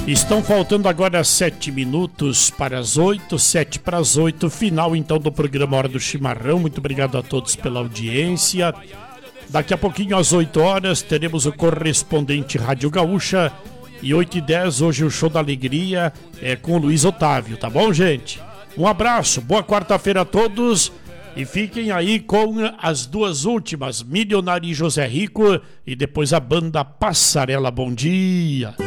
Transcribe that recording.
Estão faltando agora 7 minutos para as 8, 7 para as 8, final então do programa Hora do Chimarrão. Muito obrigado a todos pela audiência. Daqui a pouquinho às 8 horas teremos o correspondente Rádio Gaúcha e 8h10 hoje o Show da Alegria é com o Luiz Otávio, tá bom, gente? Um abraço, boa quarta-feira a todos e fiquem aí com as duas últimas, Milionário e José Rico e depois a banda Passarela. Bom dia!